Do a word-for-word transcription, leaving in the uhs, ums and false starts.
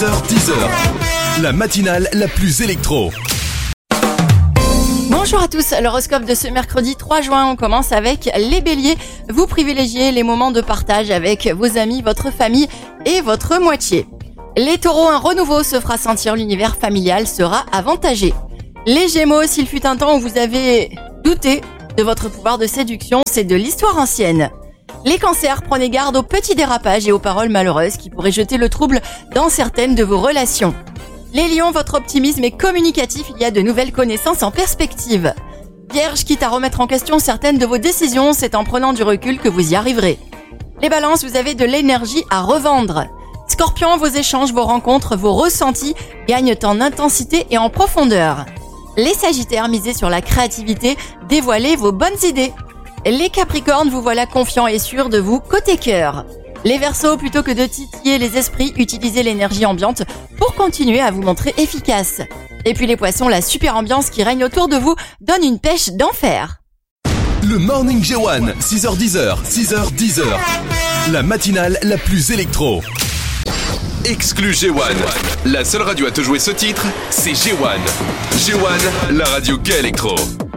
dix heures, la matinale la plus électro. Bonjour à tous, l'horoscope de ce mercredi trois juin, on commence avec les béliers. Vous privilégiez les moments de partage avec vos amis, votre famille et votre moitié. Les taureaux, un renouveau se fera sentir, l'univers familial sera avantagé. Les gémeaux, s'il fut un temps où vous avez douté de votre pouvoir de séduction, c'est de l'histoire ancienne. Les cancers, prenez garde aux petits dérapages et aux paroles malheureuses qui pourraient jeter le trouble dans certaines de vos relations. Les lions, votre optimisme est communicatif, il y a de nouvelles connaissances en perspective. Vierge, quitte à remettre en question certaines de vos décisions, c'est en prenant du recul que vous y arriverez. Les balances, vous avez de l'énergie à revendre. Scorpion, vos échanges, vos rencontres, vos ressentis gagnent en intensité et en profondeur. Les sagittaires, misez sur la créativité, dévoilez vos bonnes idées. Les capricornes, vous voilà confiants et sûrs de vous côté cœur. Les verseaux, plutôt que de titiller les esprits, utilisez l'énergie ambiante pour continuer à vous montrer efficace. Et puis les poissons, la super ambiance qui règne autour de vous donne une pêche d'enfer. Le Morning G un, six heures dix, six heures dix, la matinale la plus électro. Exclu G un, la seule radio à te jouer ce titre, c'est G un. G un, la radio gay électro.